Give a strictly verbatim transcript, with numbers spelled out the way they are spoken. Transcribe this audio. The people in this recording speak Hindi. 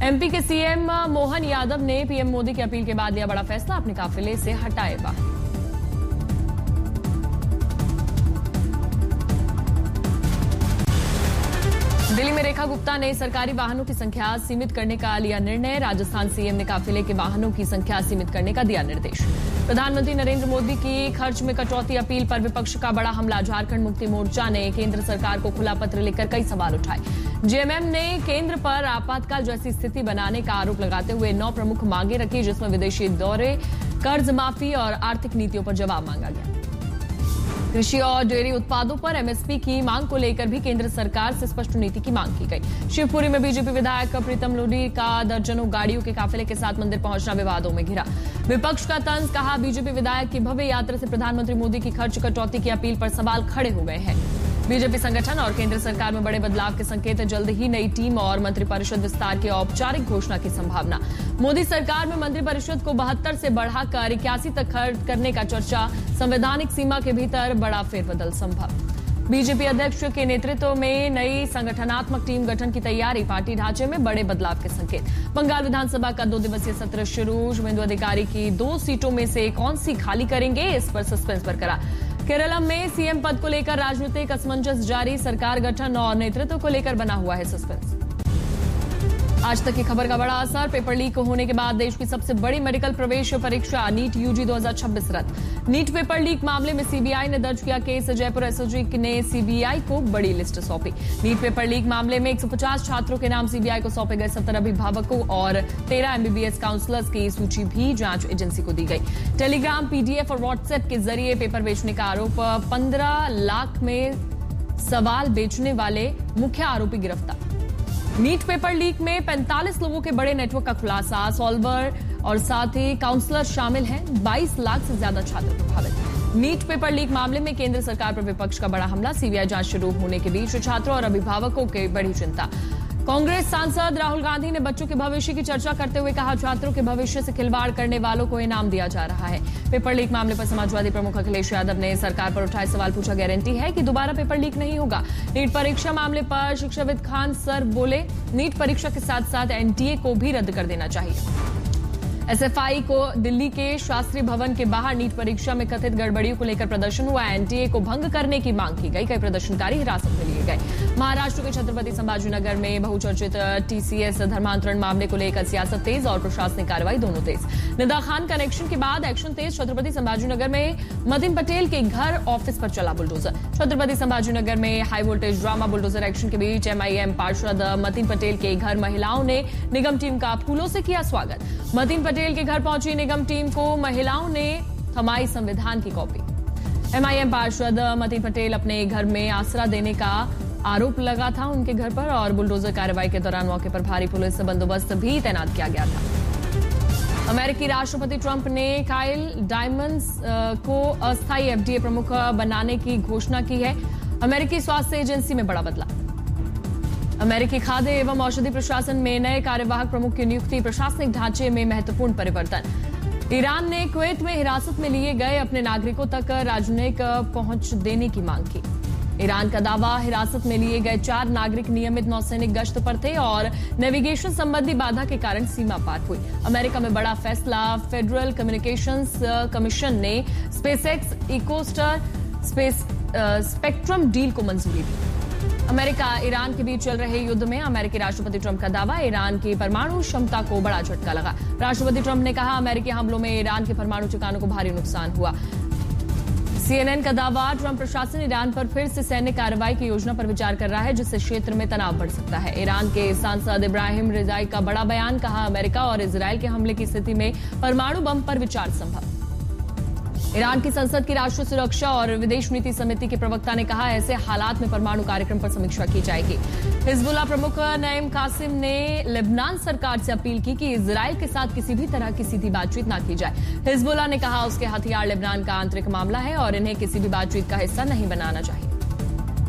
एमपी के सीएम मोहन यादव ने पीएम मोदी की अपील के बाद लिया बड़ा फैसला, अपने काफिले से हटाए वाहन। दिल्ली में रेखा गुप्ता ने सरकारी वाहनों की संख्या सीमित करने का लिया निर्णय। राजस्थान सीएम ने काफिले के वाहनों की संख्या सीमित करने का दिया निर्देश। प्रधानमंत्री नरेंद्र मोदी की खर्च में कटौती अपील पर विपक्ष का बड़ा हमला। झारखंड मुक्ति मोर्चा ने केंद्र सरकार को खुला पत्र लिखकर कई सवाल उठाए। जेएमएम ने केंद्र पर आपातकाल जैसी स्थिति बनाने का आरोप लगाते हुए नौ प्रमुख मांगे रखी, जिसमें विदेशी दौरे, कर्ज माफी और आर्थिक नीतियों पर जवाब मांगा गया। कृषि और डेयरी उत्पादों पर एमएसपी की मांग को लेकर भी केंद्र सरकार से स्पष्ट नीति की मांग की गई। शिवपुरी में बीजेपी विधायक प्रीतम लोधी का दर्जनों गाड़ियों के काफिले के साथ मंदिर पहुंचना विवादों में घिरा। विपक्ष का तंज, कहा बीजेपी विधायक की भव्य यात्रा से प्रधानमंत्री मोदी की खर्च कटौती की अपील पर सवाल खड़े हो गए हैं। बीजेपी संगठन और केंद्र सरकार में बड़े बदलाव के संकेत, जल्द ही नई टीम और मंत्रिपरिषद विस्तार की औपचारिक घोषणा की संभावना। मोदी सरकार में मंत्रिपरिषद को बहत्तर से बढ़ाकर इक्यासी तक खर्च करने का चर्चा। संवैधानिक सीमा के भीतर बड़ा फेरबदल संभव। बीजेपी अध्यक्ष के नेतृत्व में नई संगठनात्मक टीम गठन की तैयारी। पार्टी ढांचे में बड़े बदलाव के संकेत। बंगाल विधानसभा का दो दिवसीय सत्र शुरू। शुभेंदु अधिकारी की दो सीटों में से कौन सी खाली करेंगे, इस पर सस्पेंस बरकरार। केरलम में सीएम पद को लेकर राजनीतिक असमंजस जारी। सरकार गठन और नेतृत्व को लेकर बना हुआ है सस्पेंस। आज तक की खबर का बड़ा असर। पेपर लीक होने के बाद देश की सबसे बड़ी मेडिकल प्रवेश परीक्षा नीट यूजी दो हज़ार छब्बीस रद्द। नीट पेपर लीक मामले में सीबीआई ने दर्ज किया केस। जयपुर एसओजी ने सीबीआई को बड़ी लिस्ट सौंपी। नीट पेपर लीक मामले में एक सौ पचास छात्रों के नाम सीबीआई को सौंपे गए। सत्तर अभिभावकों और तेरह एमबीबीएस काउंसलर्स की सूची भी जांच एजेंसी को दी गई। टेलीग्राम, पीडीएफ और व्हाट्सएप के जरिए पेपर बेचने का आरोप। पंद्रह लाख में सवाल बेचने वाले मुख्य आरोपी गिरफ्तार। नीट पेपर लीक में पैंतालीस लोगों के बड़े नेटवर्क का खुलासा। सॉल्वर और साथ ही काउंसलर शामिल हैं। बाईस लाख से ज्यादा छात्र प्रभावित। नीट पेपर लीक मामले में केंद्र सरकार पर विपक्ष का बड़ा हमला। सीबीआई जांच शुरू होने के बीच छात्रों और अभिभावकों की बड़ी चिंता। कांग्रेस सांसद राहुल गांधी ने बच्चों के भविष्य की चर्चा करते हुए कहा, छात्रों के भविष्य से खिलवाड़ करने वालों को इनाम दिया जा रहा है। पेपर लीक मामले पर समाजवादी प्रमुख अखिलेश यादव ने सरकार पर उठाए सवाल, पूछा गारंटी है कि दोबारा पेपर लीक नहीं होगा। नीट परीक्षा मामले पर शिक्षाविद खान सर बोले, नीट परीक्षा के साथ साथ एनटीए को भी रद्द कर देना चाहिए। एसएफआई को दिल्ली के शास्त्री भवन के बाहर नीट परीक्षा में कथित गड़बड़ियों को लेकर प्रदर्शन हुआ। एनटीए को भंग करने की मांग की गई। कई प्रदर्शनकारी हिरासत में लिए गए। महाराष्ट्र के छत्रपति संभाजीनगर में बहुचर्चित टीसीएस धर्मांतरण मामले को लेकर सियासत तेज और प्रशासनिक कार्रवाई दोनों तेज। निदा खान कनेक्शन के बाद एक्शन तेज। छत्रपति संभाजीनगर में मतीन पटेल के घर ऑफिस पर चला बुलडोजर। छत्रपति संभाजीनगर में high voltage drama. Bulldozer action के बीच एमआईएम पार्षद मतीन पटेल के घर महिलाओं ने निगम टीम का फूलों से किया स्वागत। मतीन पटेल के घर पहुंची निगम टीम को महिलाओं ने थमाई संविधान की कॉपी। एमआईएम पार्षद मतीन पटेल अपने घर में आसरा देने का आरोप लगा था उनके घर पर और बुलडोजर कार्रवाई के दौरान मौके पर भारी पुलिस बंदोबस्त भी तैनात किया गया था। अमेरिकी राष्ट्रपति ट्रंप ने काइल डायमंड्स को अस्थायी एफडीए प्रमुख बनाने की घोषणा की है। अमेरिकी स्वास्थ्य एजेंसी में बड़ा बदलाव। अमेरिकी खाद्य एवं औषधि प्रशासन में नए कार्यवाहक प्रमुख की नियुक्ति। प्रशासनिक ढांचे में महत्वपूर्ण परिवर्तन। ईरान ने कुवैत में हिरासत में लिए गए अपने नागरिकों तक राजनयिक पहुंच देने की मांग की। ईरान का दावा, हिरासत में लिए गए चार नागरिक नियमित नौसैनिक गश्त पर थे और नेविगेशन संबंधी बाधा के कारण सीमा पार हुई। अमेरिका में बड़ा फैसला। फेडरल कम्युनिकेशंस कमीशन ने स्पेसएक्स इकोस्टर स्पेस स्पेक्ट्रम डील को मंजूरी दी। अमेरिका ईरान के बीच चल रहे युद्ध में अमेरिकी राष्ट्रपति ट्रंप का दावा, ईरान की परमाणु क्षमता को बड़ा झटका लगा। राष्ट्रपति ट्रंप ने कहा, अमेरिकी हमलों में ईरान के परमाणु ठिकानों को भारी नुकसान हुआ। सीएनएन का दावा, ट्रंप प्रशासन ईरान पर फिर से सैन्य कार्रवाई की योजना पर विचार कर रहा है, जिससे क्षेत्र में तनाव बढ़ सकता है। ईरान के सांसद इब्राहिम रिजाई का बड़ा बयान, कहा अमेरिका और इजरायल के हमले की स्थिति में परमाणु बम पर विचार संभव। ईरान की संसद की राष्ट्रीय सुरक्षा और विदेश नीति समिति के प्रवक्ता ने कहा, ऐसे हालात में परमाणु कार्यक्रम पर समीक्षा की जाएगी। हिजबुल्लाह प्रमुख नईम कासिम ने लेबनान सरकार से अपील की कि इजरायल के साथ किसी भी तरह की सीधी बातचीत न की जाए। हिजबुल्लाह ने कहा, उसके हथियार लेबनान का आंतरिक मामला है और इन्हें किसी भी बातचीत का हिस्सा नहीं बनाना चाहिए।